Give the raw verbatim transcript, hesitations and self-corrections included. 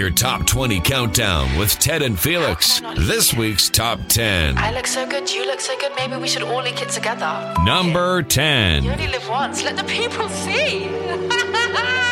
your top twenty countdown with Ted and Felix. This week's top ten. I look so good, you look so good, maybe we should all link it together. Number ten. You only live once, let the people see.